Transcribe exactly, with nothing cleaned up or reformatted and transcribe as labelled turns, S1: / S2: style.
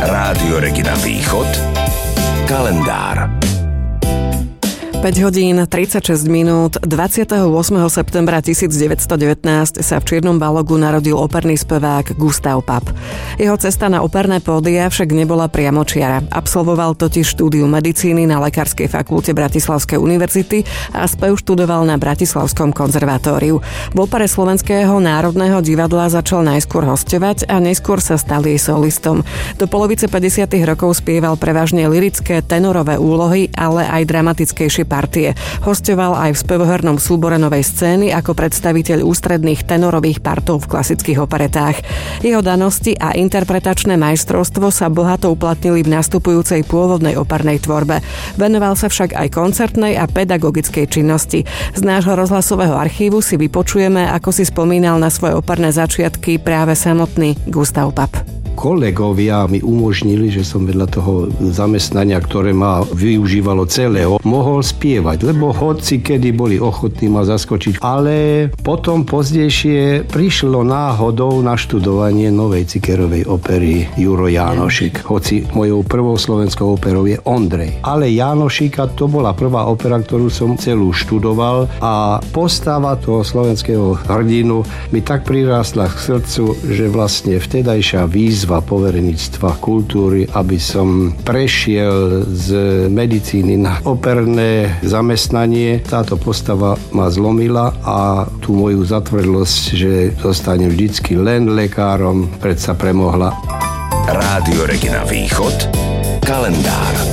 S1: Rádio Regina Východ. Kalendár.
S2: päť hodín tridsaťšesť minút dvadsiateho ôsmeho septembra tisícdeväťstodevätnásť sa v Čiernom Balogu narodil operný spevák Gustav Papp. Jeho cesta na operné pódia však nebola priamočiara. Absolvoval totiž štúdium medicíny na Lekárskej fakulte Bratislavskej univerzity a spev študoval na Bratislavskom konzervatóriu. V opere Slovenského národného divadla začal najskôr hosťovať a neskôr sa stal jej solistom. Do polovice päťdesiatych rokov spieval prevažne lyrické tenorové úlohy, ale aj dramatickejšie partie. Hosťoval aj v spevohernom súbore Novej scény ako predstaviteľ ústredných tenorových partov v klasických operetách. Jeho danosti a interpretačné majstrovstvo sa bohato uplatnili v nastupujúcej pôvodnej opernej tvorbe. Venoval sa však aj koncertnej a pedagogickej činnosti. Z nášho rozhlasového archívu si vypočujeme, ako si spomínal na svoje operné začiatky práve samotný Gustav Papp.
S3: Kolegovia mi umožnili, že som vedľa toho zamestnania, ktoré ma využívalo celého, mohol spievať, lebo hoci kedy boli ochotní ma zaskočiť. Ale potom pozdejšie prišlo náhodou na študovanie novej Cikerovej opery Juro Jánošik. Hoci mojou prvou slovenskou operou je Ondrej. Ale Jánošika to bola prvá opera, ktorú som celú študoval a postava toho slovenského hrdinu mi tak prirastla k srdcu, že vlastne vtedajšia výzva povereníctva kultúry, aby som prešiel z medicíny na operné zamestnanie. Táto postava ma zlomila a tú moju zatvrdlosť, že zostanem vždycky len lekárom, predsa premohla.
S1: Rádio Regina Východ. Kalendár.